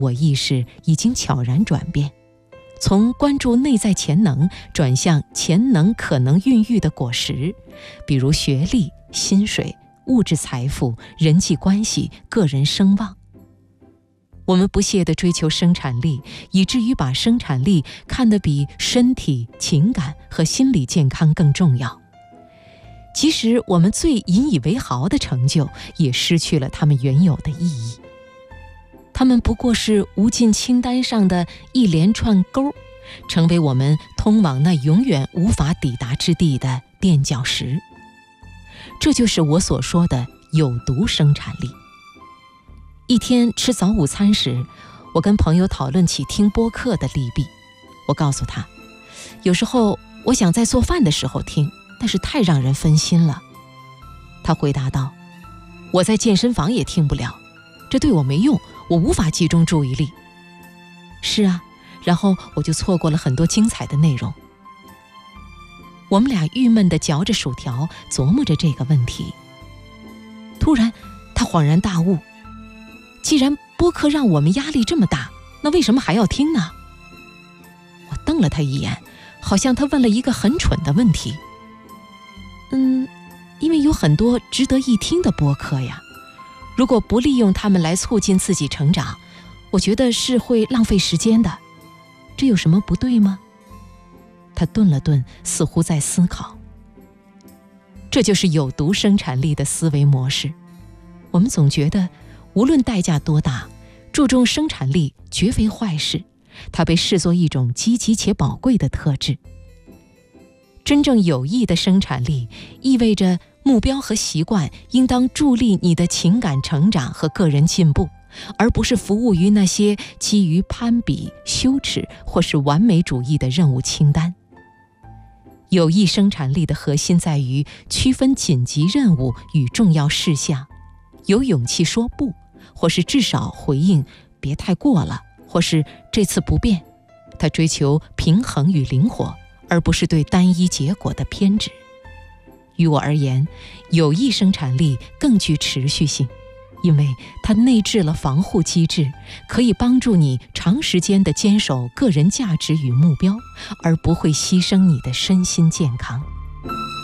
我意识已经悄然转变，从关注内在潜能转向潜能可能孕育的果实，比如学历、薪水、物质财富、人际关系、个人声望。我们不懈地追求生产力，以至于把生产力看得比身体、情感和心理健康更重要。即使我们最引以为豪的成就，也失去了它们原有的意义。它们不过是无尽清单上的一连串勾，成为我们通往那永远无法抵达之地的垫脚石。这就是我所说的有毒生产力。一天吃早午餐时，我跟朋友讨论起听播客的利弊。我告诉他，有时候我想在做饭的时候听，但是太让人分心了。他回答道，我在健身房也听不了，这对我没用，我无法集中注意力。是啊，然后我就错过了很多精彩的内容。我们俩郁闷地嚼着薯条，琢磨着这个问题。突然他恍然大悟，既然播客让我们压力这么大，那为什么还要听呢？我瞪了他一眼，好像他问了一个很蠢的问题。因为有很多值得一听的播客呀，如果不利用它们来促进自己成长，我觉得是会浪费时间的。这有什么不对吗？他顿了顿，似乎在思考。这就是有毒生产力的思维模式。我们总觉得无论代价多大，注重生产力绝非坏事，它被视作一种积极且宝贵的特质。真正有益的生产力意味着目标和习惯应当助力你的情感成长和个人进步，而不是服务于那些基于攀比、羞耻或是完美主义的任务清单。有益生产力的核心在于区分紧急任务与重要事项，有勇气说不，或是至少回应别太过了，或是这次不变。它追求平衡与灵活，而不是对单一结果的偏执。于我而言，有益生产力更具持续性，因为它内置了防护机制，可以帮助你长时间地坚守个人价值与目标，而不会牺牲你的身心健康。